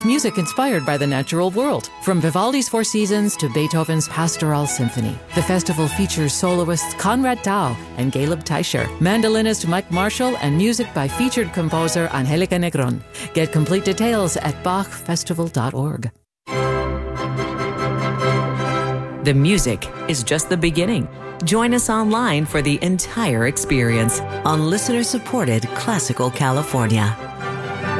Music inspired by the natural world, from Vivaldi's Four Seasons to Beethoven's Pastoral Symphony. The festival features soloists Conrad Tao and Caleb Teicher, mandolinist Mike Marshall, and music by featured composer Angelica Negron. Get complete details at bachfestival.org. The music is just the beginning. Join us online for the entire experience on listener-supported Classical California.